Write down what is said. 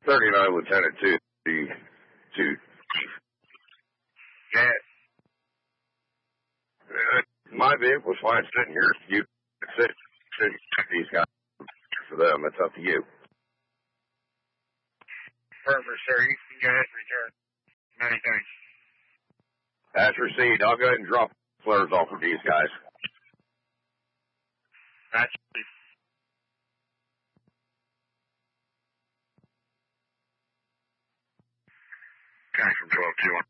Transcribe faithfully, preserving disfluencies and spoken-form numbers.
thirty-nine Lieutenant two, two. Yeah. Uh, my vehicle's fine sitting here. You sit, sit these guys for them. It's up to you. Perfect, sir. You can go ahead and return. Many thanks. As received, I'll go ahead and drop flares off of these guys. That's Coming from twelve two one.